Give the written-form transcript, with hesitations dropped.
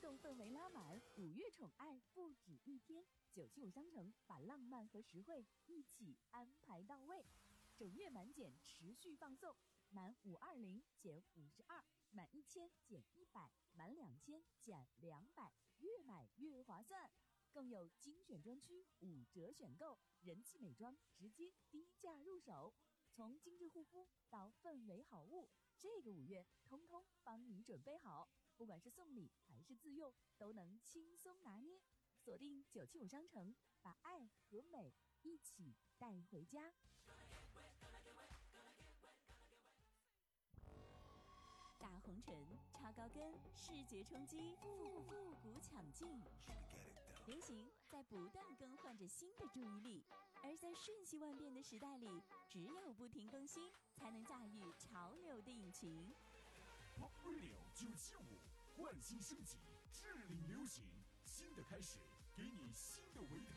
动氛围拉满，5月宠爱不止一天。975商城把浪漫和实惠一起安排到位，整月满减持续放送，满520减52，满1000减100，满2000减200，越买越划算。更有精选专区5折选购，人气美妆直接低价入手。从精致护肤到氛围好物，这个5月通通帮你准备好，不管是送礼还是自用，都能轻松拿捏。锁定975商城，把爱和美一起带回家。大红唇、超高跟、视觉冲击、复古抢镜，流行在不断更换着新的注意力，而在瞬息万变的时代里，只有不停更新，才能驾驭潮流的引擎。 Pop Radio 975，焕新升级，致领流行，新的开始，给你新的维他。